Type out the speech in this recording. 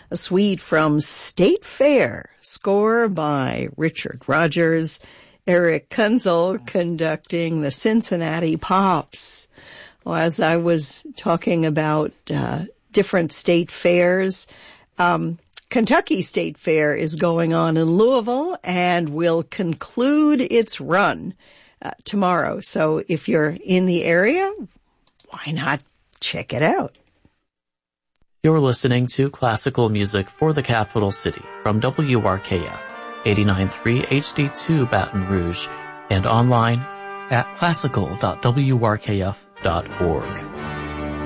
a suite from State Fair, score by Richard Rodgers, Eric Kunzel conducting the Cincinnati Pops. Well, as I was talking about different state fairs, Kentucky State Fair is going on in Louisville and will conclude its run tomorrow. So if you're in the area, why not check it out? You're listening to classical music for the capital city from WRKF 89.3 HD2 Baton Rouge and online at classical.wrkf.org.